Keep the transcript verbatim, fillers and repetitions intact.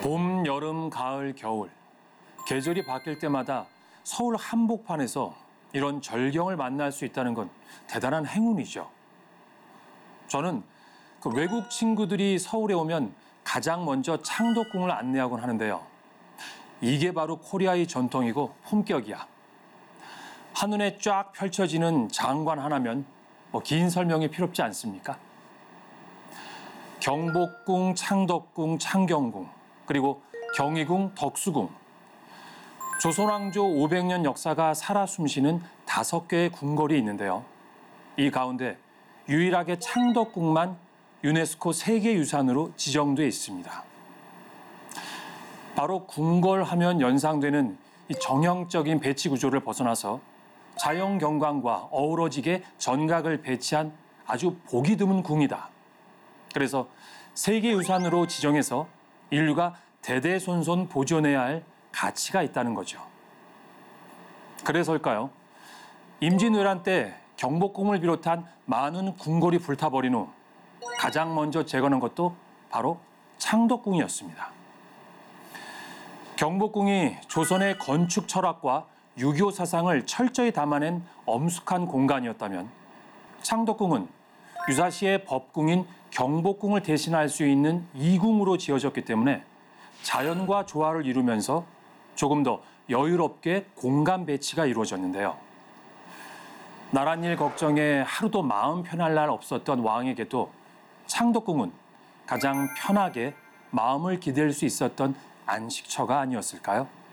봄, 여름, 가을, 겨울 계절이 바뀔 때마다 서울 한복판에서 이런 절경을 만날 수 있다는 건 대단한 행운이죠. 저는 그 외국 친구들이 서울에 오면 가장 먼저 창덕궁을 안내하곤 하는데요. 이게 바로 코리아의 전통이고 품격이야. 한눈에 쫙 펼쳐지는 장관 하나면 뭐 긴 설명이 필요없지 않습니까? 경복궁, 창덕궁, 창경궁, 그리고 경희궁, 덕수궁. 조선왕조 오백 년 역사가 살아 숨쉬는 다섯 개의 궁궐이 있는데요. 이 가운데 유일하게 창덕궁만 유네스코 세계유산으로 지정돼 있습니다. 바로 궁궐 하면 연상되는 이 정형적인 배치 구조를 벗어나서 자연 경관과 어우러지게 전각을 배치한 아주 보기 드문 궁이다. 그래서 세계유산으로 지정해서 인류가 대대손손 보존해야 할 가치가 있다는 거죠. 그래서일까요? 임진왜란 때 경복궁을 비롯한 많은 궁궐이 불타버린 후 가장 먼저 재건한 것도 바로 창덕궁이었습니다. 경복궁이 조선의 건축 철학과 유교 사상을 철저히 담아낸 엄숙한 공간이었다면 창덕궁은 유사시의 법궁인 경복궁을 대신할 수 있는 이궁으로 지어졌기 때문에 자연과 조화를 이루면서 조금 더 여유롭게 공간 배치가 이루어졌는데요. 나랏일 걱정에 하루도 마음 편할 날 없었던 왕에게도 창덕궁은 가장 편하게 마음을 기댈 수 있었던 안식처가 아니었을까요?